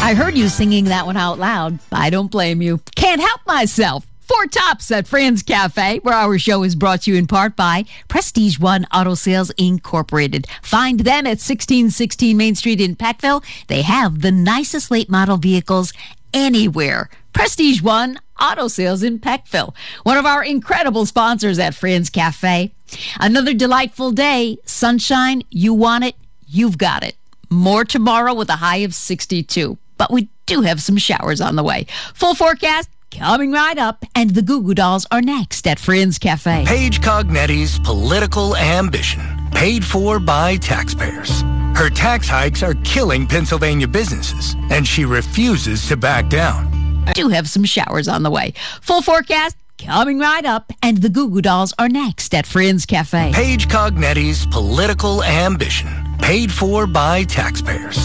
I heard you singing that one out loud. I don't blame you. Can't help myself. Four Tops at Friends Cafe, where our show is brought to you in part by Prestige One Auto Sales Incorporated. Find them at 1616 Main Street in Peckville. They have the nicest late model vehicles anywhere. Prestige One Auto Sales in Peckville, one of our incredible sponsors at Friends Cafe. Another delightful day. Sunshine, you want it, you've got it. More tomorrow with a high of 62. But we do have some showers on the way. Full forecast coming right up, and the Goo Goo Dolls are next at Friends Cafe. Paige Cognetti's political ambition, paid for by taxpayers. Her tax hikes are killing Pennsylvania businesses, and she refuses to back down. We do have some showers on the way. Full forecast coming right up, and the Goo Goo Dolls are next at Friends Cafe. Paige Cognetti's political ambition, paid for by taxpayers.